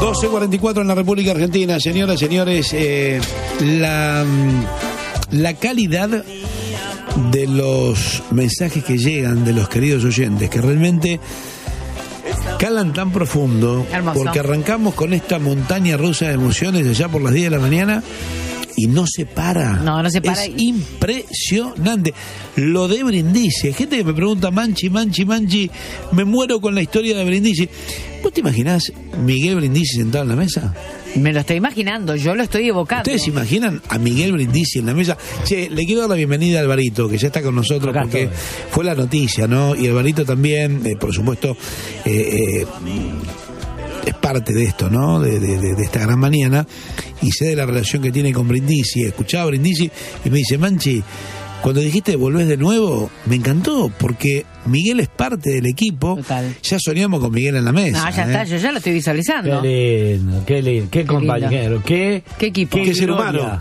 12:44 en la República Argentina. Señoras, señores, la calidad de los mensajes que llegan de los queridos oyentes, que realmente calan tan profundo. Hermoso. Porque arrancamos con esta montaña rusa de emociones allá por las 10 de la mañana y no se para. No se para. Es impresionante. Lo de Brindisi. Hay gente que me pregunta, Manchi, me muero con la historia de Brindisi. ¿Vos te imaginás Miguel Brindisi sentado en la mesa? Me lo estoy imaginando, yo lo estoy evocando. ¿Ustedes se imaginan a Miguel Brindisi en la mesa? Che, le quiero dar la bienvenida a Alvarito, que ya está con nosotros. Acá porque fue la noticia, ¿no? Y Alvarito también, por supuesto, es parte de esto, ¿no? De esta gran mañana. Y sé de la relación que tiene con Brindisi. Escuchaba a Brindisi y me dice, Manchi, cuando dijiste volvés de nuevo, me encantó, porque Miguel es parte del equipo. Total. Ya soñamos con Miguel en la mesa. Ya está, yo ya lo estoy visualizando. Qué lindo, qué compañero, qué equipo. Qué ser humano.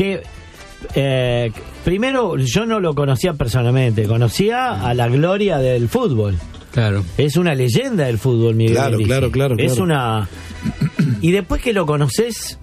Primero, yo no lo conocía personalmente, conocía a la gloria del fútbol. Claro. Es una leyenda del fútbol, Miguel. Claro. Es una... Y después que lo conoces,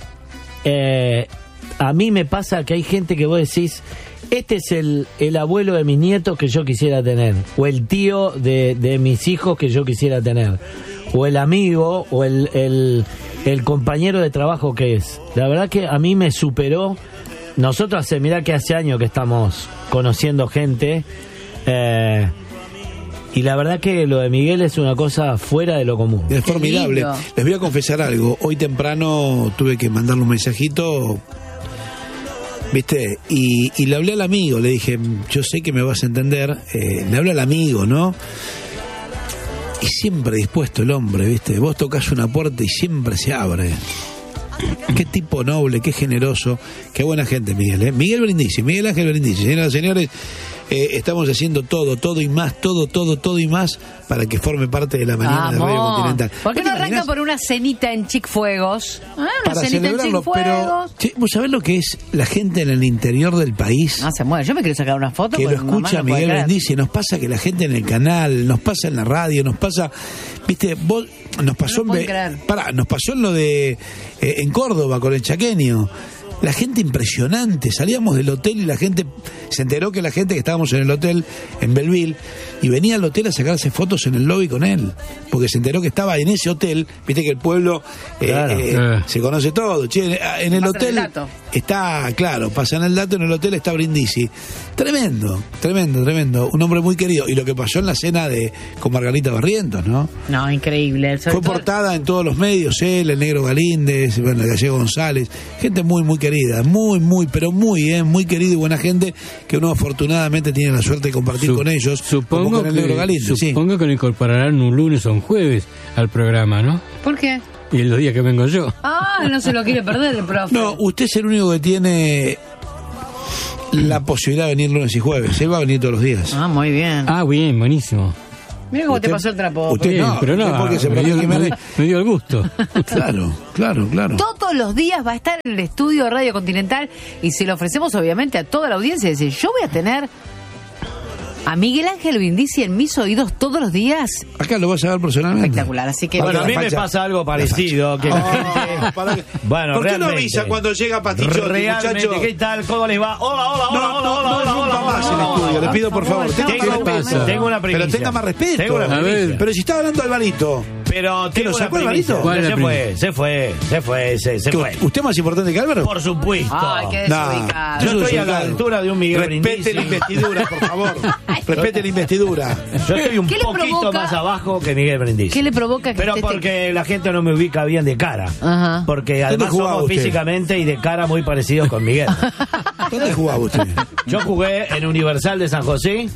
a mí me pasa que hay gente que vos decís, este es el abuelo de mis nietos que yo quisiera tener, o el tío de mis hijos que yo quisiera tener, o el amigo, o el compañero de trabajo que es. La verdad que a mí me superó. Nosotros mirá que hace años que estamos conociendo gente, y la verdad que lo de Miguel es una cosa fuera de lo común. Es formidable. Les voy a confesar algo. Hoy temprano tuve que mandarle un mensajito, ¿viste? Y le hablé al amigo, le dije, yo sé que me vas a entender. Le hablé al amigo, ¿no? Y siempre dispuesto el hombre, ¿viste? Vos tocas una puerta y siempre se abre. Qué tipo noble, qué generoso, qué buena gente, Miguel, ¿eh? Miguel Brindisi, Miguel Ángel Brindisi. Señoras y señores, estamos haciendo todo y más, todo y más para que forme parte de la mañana de Radio Continental. ¿Por qué no arranca por una cenita en Chic Fuegos? Una para cenita en Chic Fuegos. Pero, ¿vos sabés lo que es la gente en el interior del país? No se mueve, yo me quiero sacar una foto. Que lo escucha Miguel Brindisi. Nos pasa que la gente en el canal, nos pasa en la radio, nos pasa, ¿viste? Vos, nos pasó nos pasó en lo de en Córdoba con el chaqueño. La gente impresionante, salíamos del hotel y la gente se enteró que la gente que estábamos en el hotel en Belleville y venía al hotel a sacarse fotos en el lobby con él, porque se enteró que estaba en ese hotel. Viste que el pueblo se conoce todo. Che, en el hotel está, claro, pasan el dato, en el hotel está Brindisi. Tremendo. Un hombre muy querido. Y lo que pasó en la cena con Margarita Barrientos, ¿no? No, increíble. Fue portada en todos los medios, él, el Negro Galíndez, bueno, el Gallego González, gente muy querida, muy querida y buena gente, que uno afortunadamente tiene la suerte de compartir con ellos. Supongo con el Negro Galíndez, supongo que lo incorporarán un lunes o un jueves al programa, ¿no? ¿Por qué? Y los días que vengo yo. No se lo quiere perder el profe. No, usted es el único que tiene la posibilidad de venir lunes y jueves. Él va a venir todos los días. Muy bien. Bien, buenísimo. Mira cómo te pasó el trapo. Usted no, pero no, porque se me dio el gusto. Claro. Todos los días va a estar en el estudio de Radio Continental y se lo ofrecemos obviamente a toda la audiencia. Es decir, yo voy a tener a Miguel Ángel Brindisi en mis oídos todos los días. Acá lo vas a ver personalmente. Espectacular, así que... Bueno, a mí me pasa algo parecido. Que la gente... Bueno, ¿por qué no realmente, avisa cuando llega Pastichotti, realmente, muchacho? ¿qué tal? ¿Cómo les va? Hola. No más el estudio, le pido por favor. Tengo una primicia. Pero tenga más respeto. Pero si está hablando Alvarito. Pero ¿te lo sacó Alvarito? Se fue. ¿Usted más importante que Álvaro? Por supuesto. Qué desubicado. Yo estoy a la altura de un Miguel Brindisi. Respete la investidura, por favor. Respete la investidura. Yo estoy un poquito más abajo que Miguel Brindisi. ¿Qué le provoca que Pero porque la gente no me ubica bien de cara. Ajá. Porque además somos físicamente y de cara muy parecidos con Miguel. ¿Dónde jugaba usted? Yo jugué en Universal de San José.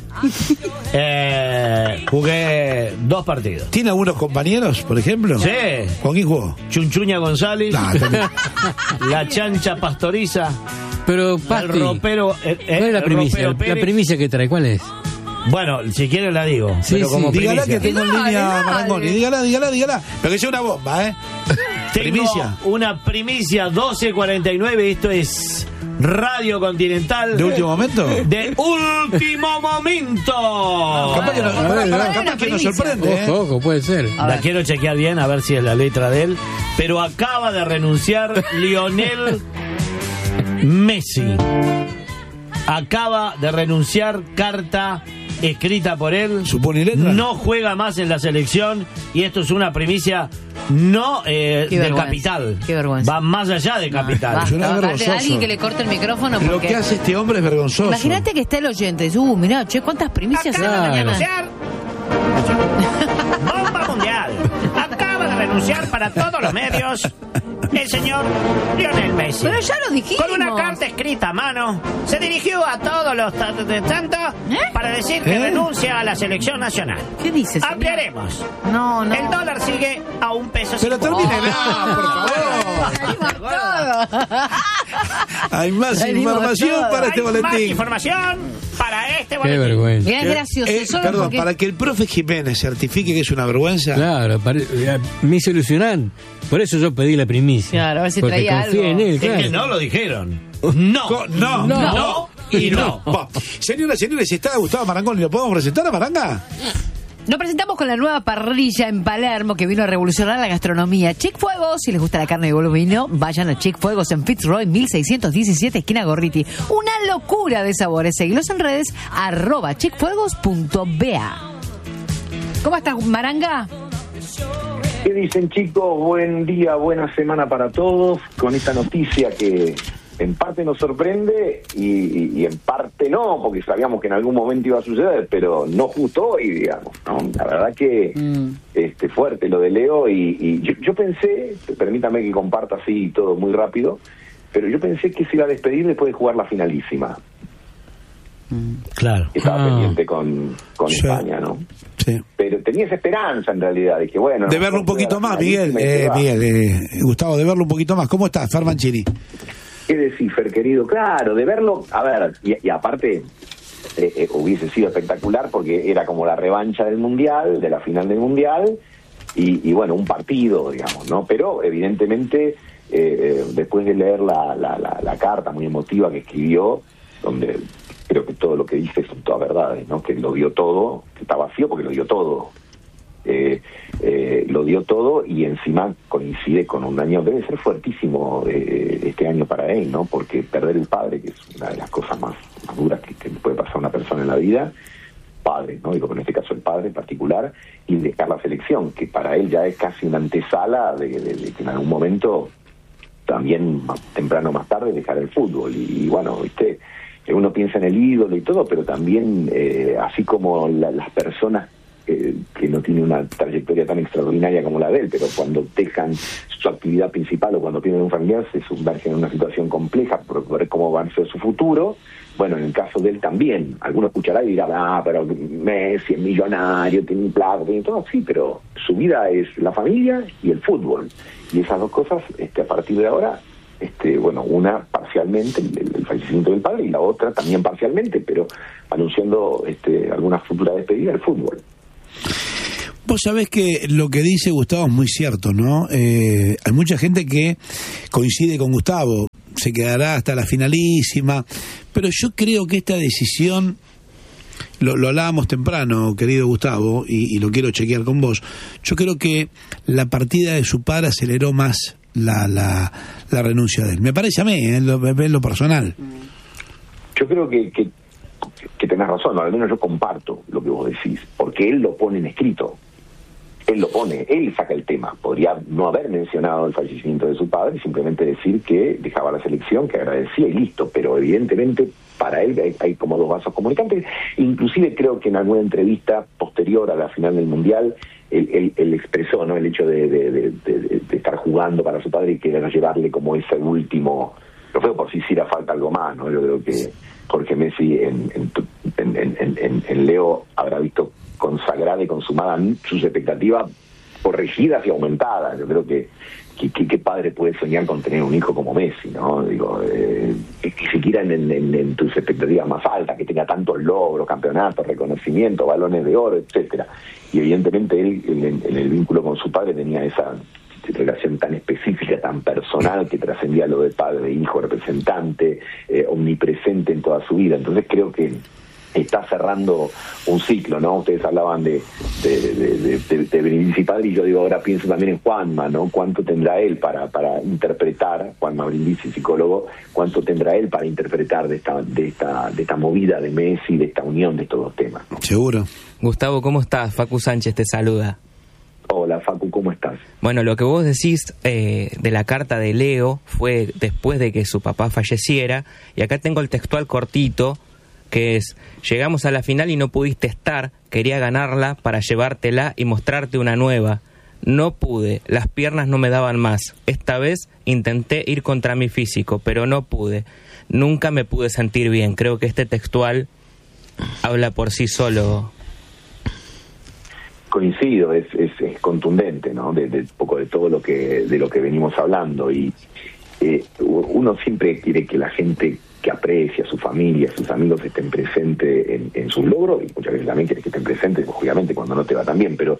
Jugué 2 partidos. ¿Tiene algunos compañeros, por ejemplo? Sí. ¿Con quién jugó? Chunchuña González. La Chancha Pastoriza. Pero, Pasti, el ropero. ¿cuál es la primicia? La primicia que trae, ¿cuál es? Bueno, si quieren la digo. Sí, pero como dígala primicia. que tengo en línea Marangoni. Dígala. Pero que sea una bomba, ¿eh? Tengo Primicia. una primicia 12:49. Esto es Radio Continental. ¿De último momento? De último momento. Capaz que nos sorprende. Ojo, puede ser. La quiero chequear bien a ver si es la letra de él. Pero acaba de renunciar Lionel Messi. Acaba de renunciar, carta escrita por él. ¿Supone y letra? No juega más en la selección. Y esto es una primicia de Capital. Qué vergüenza. Va más allá de Capital. Alguien que le corte el micrófono. Lo que hace este hombre es vergonzoso. Imagínate que está el oyente. Mirá, che, cuántas primicias en la mañana. Bomba mundial. Acaba de renunciar para todos los medios el señor Lionel Messi. Pero ya lo dijimos. Con una carta escrita a mano, se dirigió a todos los tantos para decir que renuncia a la selección nacional. ¿Qué dices? Ampliaremos. No. El dólar sigue a $1. Pero termínela, por favor. Hay más información para este boletín. Más información para este boletín. Qué vergüenza. Mirá, gracioso. Perdón, para que el profe Jiménez certifique que es una vergüenza. Claro, me hizo ilusionar. Por eso yo pedí la primicia. Claro, a ver si porque traía confío algo. en él, Es claro. que no lo dijeron. No y no. Señoras y señores, si está Gustavo Marangoni, ¿lo podemos presentar a Maranga? Nos presentamos con la nueva parrilla en Palermo que vino a revolucionar la gastronomía. Chick Fuegos, si les gusta la carne de bovino, vayan a Chick Fuegos en Fitzroy 1617, esquina Gorriti. Una locura de sabores. Seguilos en redes, @chickfuegos.ba. ¿Cómo estás, Maranga? ¿Qué dicen, chicos? Buen día, buena semana para todos, con esta noticia que en parte nos sorprende y en parte no, porque sabíamos que en algún momento iba a suceder, pero no justo hoy, digamos, ¿no? La verdad que fuerte lo de Leo y yo pensé, permítame que comparta así todo muy rápido, pero yo pensé que se iba a despedir después de jugar la finalísima. Claro. Estaba pendiente con Sí. España, ¿no? Sí. Pero tenía esa esperanza en realidad, de que bueno... De verlo un poquito más, Miguel. Gustavo, de verlo un poquito más. ¿Cómo estás, Fer Mancini? ¿Qué decís, Fer, querido? Claro, de verlo... A ver, y aparte hubiese sido espectacular porque era como la revancha del Mundial, de la final del Mundial, y bueno, un partido, digamos, ¿no? Pero evidentemente, después de leer la carta muy emotiva que escribió, donde creo que todo lo que dice son todas verdades, ¿no? Que lo dio todo, que está vacío porque lo dio todo. Lo dio todo y encima coincide con un año, debe ser fuertísimo este año para él, ¿no? Porque perder el padre, que es una de las cosas más duras que puede pasar a una persona en la vida, padre, ¿no? Digo, en este caso el padre en particular, y dejar la selección, que para él ya es casi una antesala de que en algún momento, también más temprano o más tarde, dejar el fútbol. Y bueno, viste, uno piensa en el ídolo y todo, pero también así como las personas que no tienen una trayectoria tan extraordinaria como la de él, pero cuando dejan su actividad principal o cuando pierden un familiar se sumergen en una situación compleja por ver cómo va a ser su futuro. Bueno, en el caso de él también, alguno escuchará y dirá, pero Messi es millonario, tiene un plato, tiene todo, sí, pero su vida es la familia y el fútbol, y esas dos cosas, a partir de ahora, bueno, una parcialmente el fallecimiento del padre y la otra también parcialmente, pero anunciando alguna futura despedida del fútbol. Vos sabés que lo que dice Gustavo es muy cierto, ¿no? Hay mucha gente que coincide con Gustavo, se quedará hasta la finalísima, pero yo creo que esta decisión, lo hablábamos temprano, querido Gustavo, y lo quiero chequear con vos, yo creo que la partida de su padre aceleró más la renuncia de él. Me parece a mí, en lo personal. Yo creo que tenés razón, al menos yo comparto lo que vos decís, porque él lo pone en escrito. Él lo pone, él saca el tema. Podría no haber mencionado el fallecimiento de su padre y simplemente decir que dejaba la selección, que agradecía y listo, pero evidentemente para él hay como dos vasos comunicantes. Inclusive creo que en alguna entrevista posterior a la final del Mundial él expresó, ¿no?, el hecho de estar jugando para su padre y querer llevarle como ese último, lo feo por si hiciera falta algo más, ¿no? Yo creo que Jorge Messi en Leo habrá visto consagrada y consumada sus expectativas corregidas y aumentadas. Yo creo que qué padre puede soñar con tener un hijo como Messi, ¿no? Digo, que siquiera en tus expectativas más altas, que tenga tantos logros, campeonatos, reconocimientos, balones de oro, etcétera. Y evidentemente él en el vínculo con su padre tenía esa relación tan específica experiencia tan personal que trascendía lo de padre, hijo, representante, omnipresente en toda su vida. Entonces creo que está cerrando un ciclo, ¿no? Ustedes hablaban de Brindisi y Padre, y yo digo, ahora pienso también en Juanma, ¿no? ¿Cuánto tendrá él para interpretar, Juanma Brindisi, psicólogo, cuánto tendrá él para interpretar de esta movida de Messi, de esta unión de estos dos temas, ¿no? Seguro. Gustavo, ¿cómo estás? Facu Sánchez te saluda. Hola, Facu, ¿cómo estás? Bueno, lo que vos decís de la carta de Leo fue después de que su papá falleciera, y acá tengo el textual cortito, que es: llegamos a la final y no pudiste estar, quería ganarla para llevártela y mostrarte una nueva. No pude, las piernas no me daban más. Esta vez intenté ir contra mi físico, pero no pude. Nunca me pude sentir bien. Creo que este textual habla por sí solo. Coincido, es contundente, ¿no? De poco de todo lo que venimos hablando, y uno siempre quiere que la gente que aprecia a su familia, a sus amigos, estén presentes en sus logros, y muchas veces también quiere que estén presentes, obviamente, cuando no te va tan bien, pero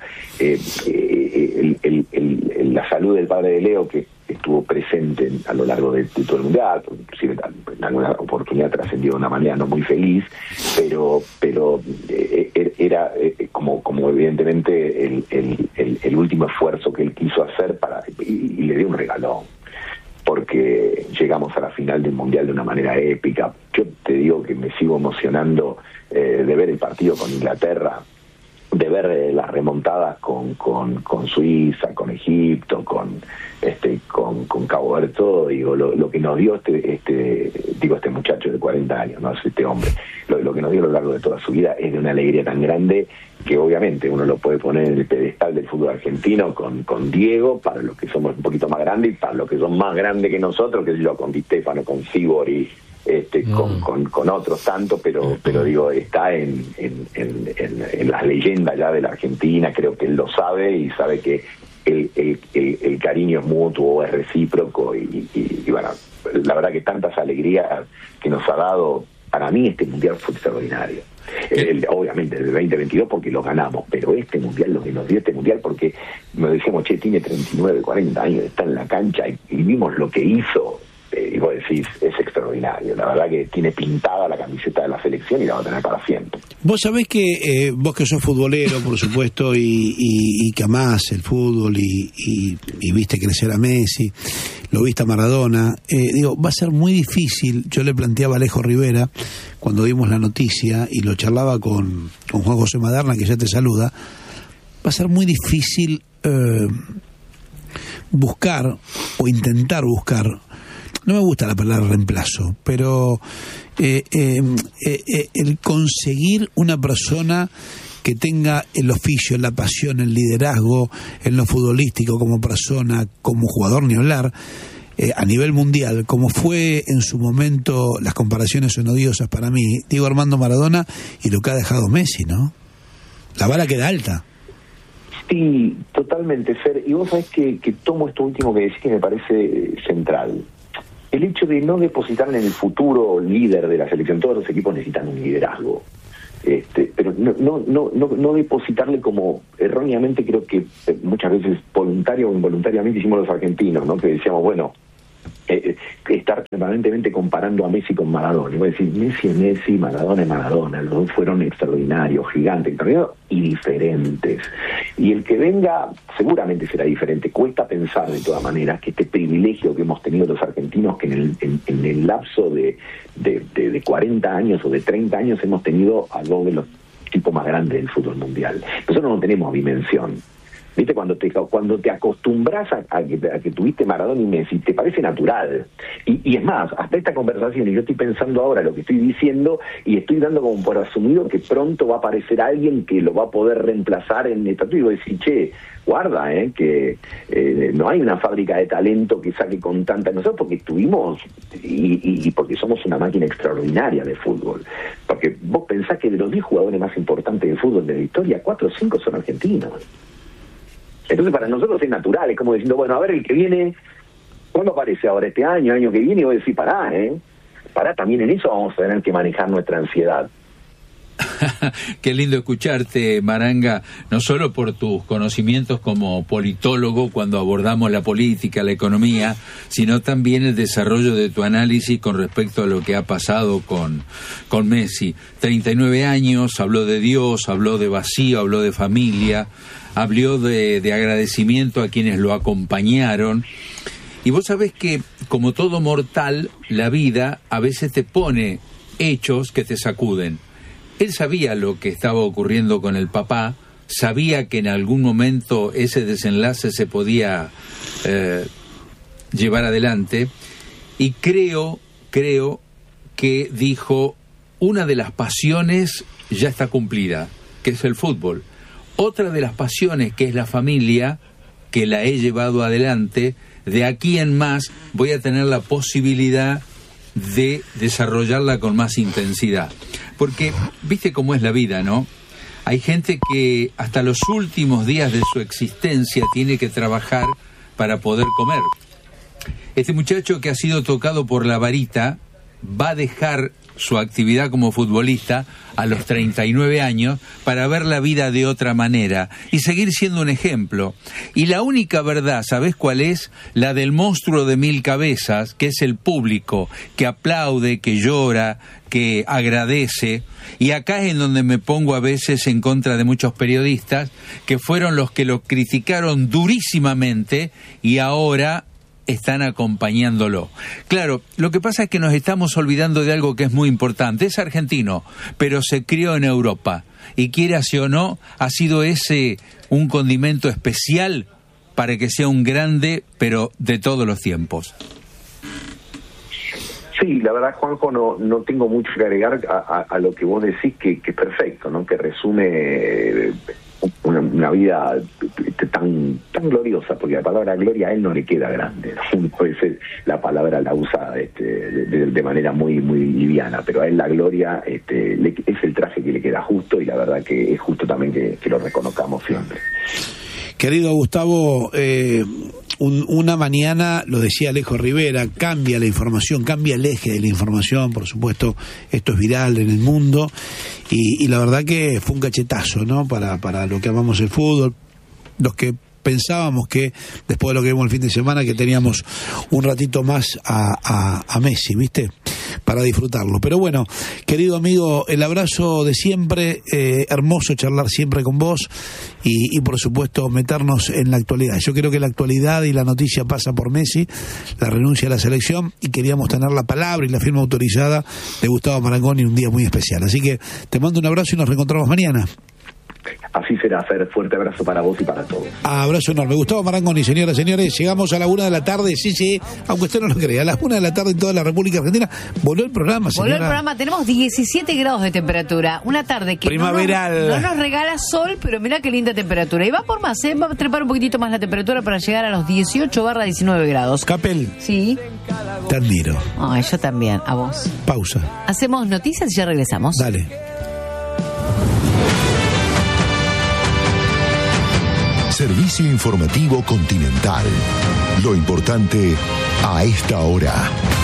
la salud del padre de Leo, que estuvo presente a lo largo de todo el Mundial, inclusive en alguna oportunidad trascendió de una manera no muy feliz, pero era como evidentemente el último esfuerzo que él quiso hacer y le dio un regalón, porque llegamos a la final del Mundial de una manera épica. Yo te digo que me sigo emocionando de ver el partido con Inglaterra, de ver las remontadas con Suiza, con Egipto, con Cabo Verde, todo, digo, lo que nos dio este muchacho de 40 años, no este hombre, lo que nos dio a lo largo de toda su vida es de una alegría tan grande que obviamente uno lo puede poner en el pedestal del fútbol argentino con Diego, para los que somos un poquito más grandes, y para los que son más grandes que nosotros, que yo, con Di Stefano, con Sibori, con otros tantos, pero digo, está en las leyendas ya de la Argentina. Creo que él lo sabe, y sabe que el cariño es mutuo, es recíproco, y bueno, la verdad que tantas alegrías que nos ha dado. Para mí este Mundial fue extraordinario. Obviamente el 2022 porque lo ganamos, pero este Mundial, lo que nos dio este Mundial, porque nos decíamos, tiene 39, 40 años, está en la cancha, y vimos lo que hizo, y vos decís, es extraordinario. La verdad que tiene pintada la camiseta de la selección y la va a tener para siempre. Vos sabés que vos, que sos futbolero, por supuesto, y que amás el fútbol, y viste crecer a Messi, lo viste a Maradona, va a ser muy difícil. Yo le planteaba a Alejo Rivera, cuando dimos la noticia, y lo charlaba con Juan José Maderna, que ya te saluda, va a ser muy difícil buscar, o intentar buscar, no me gusta la palabra reemplazo, pero el conseguir una persona que tenga el oficio, la pasión, el liderazgo, en lo futbolístico, como persona, como jugador, ni hablar, a nivel mundial, como fue en su momento. Las comparaciones son odiosas para mí, Diego Armando Maradona y lo que ha dejado Messi, ¿no? La vara queda alta. Sí, totalmente, Fer. Y vos sabés que tomo esto último que decís, que me parece central. El hecho de no depositar en el futuro líder de la selección. Todos los equipos necesitan un liderazgo, pero no depositarle, como erróneamente creo que muchas veces voluntario o involuntariamente hicimos los argentinos, ¿no? Que decíamos, bueno, estar permanentemente comparando a Messi con Maradona. Y voy a decir, Messi es Messi, Maradona es Maradona. Los dos fueron extraordinarios, gigantes, y diferentes. Y el que venga seguramente será diferente. Cuesta pensar, de todas maneras, que este privilegio que hemos tenido los argentinos, que en el lapso de 40 años o de 30 años hemos tenido a dos de los tipos más grandes del fútbol mundial. Nosotros no tenemos dimensión. ¿Viste? Cuando te acostumbras a que tuviste Maradona y Messi, te parece natural. Y es más, hasta esta conversación, y yo estoy pensando ahora lo que estoy diciendo, y estoy dando como por asumido que pronto va a aparecer alguien que lo va a poder reemplazar en estatura. Y voy a decir, guarda, que no hay una fábrica de talento que saque con tanta. Nosotros porque tuvimos, y porque somos una máquina extraordinaria de fútbol. Porque vos pensás que de los 10 jugadores más importantes de fútbol de la historia, 4 o 5 son argentinos. Entonces para nosotros es natural, es como diciendo, bueno, a ver, el que viene, ¿cuándo aparece ahora? Este año que viene, y voy a decir, pará, también en eso vamos a tener que manejar nuestra ansiedad. Qué lindo escucharte, Maranga, no solo por tus conocimientos como politólogo cuando abordamos la política, la economía, sino también el desarrollo de tu análisis con respecto a lo que ha pasado con Messi. 39 años, habló de Dios, habló de vacío, habló de familia, habló de agradecimiento a quienes lo acompañaron. Y vos sabés que, como todo mortal, la vida a veces te pone hechos que te sacuden. Él sabía lo que estaba ocurriendo con el papá, sabía que en algún momento ese desenlace se podía llevar adelante, y creo que dijo, una de las pasiones ya está cumplida, que es el fútbol. Otra de las pasiones, que es la familia, que la he llevado adelante, de aquí en más voy a tener la posibilidad de desarrollarla con más intensidad. Porque, viste cómo es la vida, ¿no? Hay gente que hasta los últimos días de su existencia tiene que trabajar para poder comer. Este muchacho que ha sido tocado por la varita va a dejar su actividad como futbolista a los 39 años para ver la vida de otra manera y seguir siendo un ejemplo. Y la única verdad, ¿sabés cuál es? La del monstruo de 1000 cabezas, que es el público, que aplaude, que llora, que agradece. Y acá es en donde me pongo a veces en contra de muchos periodistas que fueron los que lo criticaron durísimamente y ahora están acompañándolo. Claro, lo que pasa es que nos estamos olvidando de algo que es muy importante. Es argentino, pero se crió en Europa. Y quieras o no, ha sido ese un condimento especial para que sea un grande, pero de todos los tiempos. Sí, la verdad, Juanjo, no tengo mucho que agregar a lo que vos decís, que es perfecto, ¿no? Que resume una vida tan gloriosa, porque la palabra gloria a él no le queda grande, ¿no? Puede ser, la palabra la usa de manera muy liviana, pero a él la gloria es el traje que le queda justo, y la verdad que es justo también que lo reconozcamos siempre. Querido Gustavo, una mañana, lo decía Alejo Rivera, cambia la información, cambia el eje de la información, por supuesto, esto es viral en el mundo, y la verdad que fue un cachetazo, ¿no? Para lo que amamos el fútbol, los que pensábamos que después de lo que vimos el fin de semana que teníamos un ratito más a Messi, ¿viste? Para disfrutarlo. Pero bueno, querido amigo, el abrazo de siempre, hermoso charlar siempre con vos y por supuesto meternos en la actualidad. Yo creo que la actualidad y la noticia pasa por Messi, la renuncia a la selección, y queríamos tener la palabra y la firma autorizada de Gustavo Marangoni, un día muy especial. Así que te mando un abrazo y nos reencontramos mañana. Así será, Fer. Fuerte abrazo para vos y para todos. Abrazo enorme. Gustavo Marangoni, señoras y señores, llegamos a la 1 de la tarde, sí, aunque usted no lo crea, a las 1 de la tarde en toda la República Argentina. Voló el programa, señora. Voló el programa, tenemos 17 grados de temperatura, una tarde que primaveral. No nos regala sol, pero mirá qué linda temperatura. Y va por más, va a trepar un poquitito más la temperatura para llegar a los 18/19 grados. Capel. Sí. Te admiro. Ay, yo también, a vos. Pausa. Hacemos noticias y ya regresamos. Dale. Servicio informativo Continental. Lo importante a esta hora.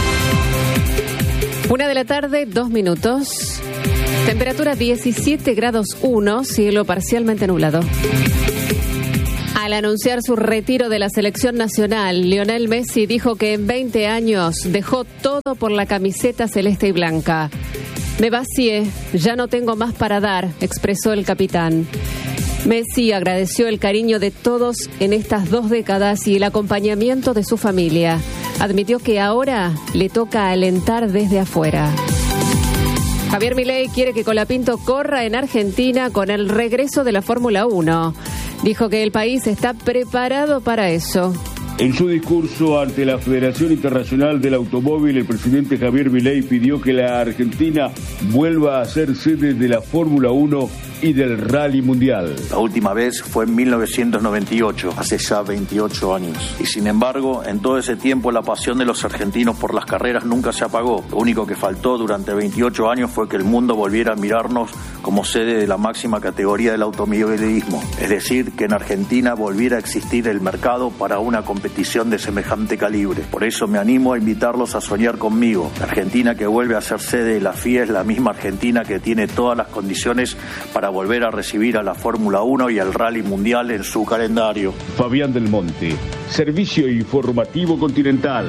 1 de la tarde, 2 minutos. Temperatura 17 grados 1, cielo parcialmente nublado. Al anunciar su retiro de la selección nacional, Lionel Messi dijo que en 20 años dejó todo por la camiseta celeste y blanca. Me vacié, ya no tengo más para dar, expresó el capitán. Messi agradeció el cariño de todos en estas 2 décadas y el acompañamiento de su familia. Admitió que ahora le toca alentar desde afuera. Javier Milei quiere que Colapinto corra en Argentina con el regreso de la Fórmula 1. Dijo que el país está preparado para eso. En su discurso ante la Federación Internacional del Automóvil, el presidente Javier Milei pidió que la Argentina vuelva a ser sede de la Fórmula 1 y del Rally Mundial. La última vez fue en 1998, hace ya 28 años. Y sin embargo, en todo ese tiempo la pasión de los argentinos por las carreras nunca se apagó. Lo único que faltó durante 28 años fue que el mundo volviera a mirarnos como sede de la máxima categoría del automovilismo. Es decir, que en Argentina volviera a existir el mercado para una competición competición de semejante calibre. Por eso me animo a invitarlos a soñar conmigo. La Argentina que vuelve a ser sede de la FIA es la misma Argentina que tiene todas las condiciones para volver a recibir a la Fórmula 1 y al Rally Mundial en su calendario. Fabián del Monte, Servicio Informativo Continental.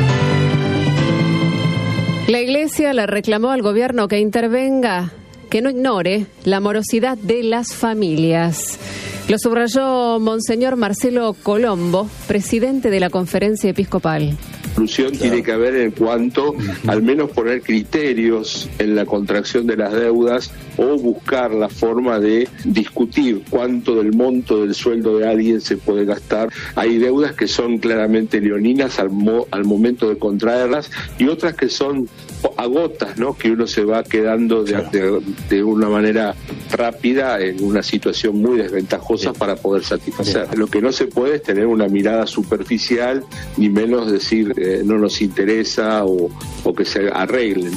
La Iglesia le reclamó al gobierno que intervenga, que no ignore la morosidad de las familias. Lo subrayó Monseñor Marcelo Colombo, presidente de la Conferencia Episcopal. La solución tiene que haber en cuanto al menos poner criterios en la contracción de las deudas o buscar la forma de discutir cuánto del monto del sueldo de alguien se puede gastar. Hay deudas que son claramente leoninas al momento de contraerlas y otras que son a gotas, ¿no? Que uno se va quedando de una manera rápida en una situación muy desventajosa para poder satisfacer. Lo que no se puede es tener una mirada superficial, ni menos decir no nos interesa o que se arreglen.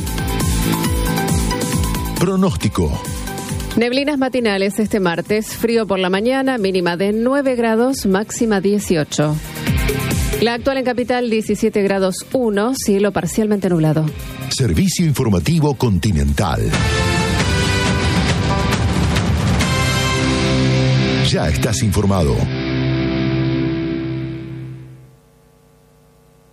Pronóstico. Neblinas matinales este martes, frío por la mañana, mínima de 9 grados, máxima 18. La actual en Capital 17 grados 1, cielo parcialmente nublado. Servicio Informativo Continental. Ya estás informado.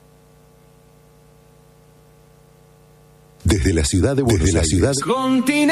Desde la ciudad de Buenos Aires.